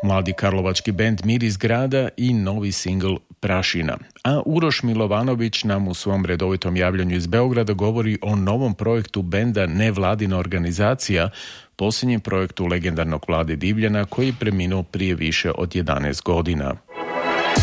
mladi karlovački bend Miris grada i novi singl Prašina. A Uroš Milovanović nam u svom redovitom javljanju iz Beograda govori o novom projektu benda Nevladina organizacija, posljednjem projektu legendarnog Vlade Divljana koji je preminuo prije više od 11 godina.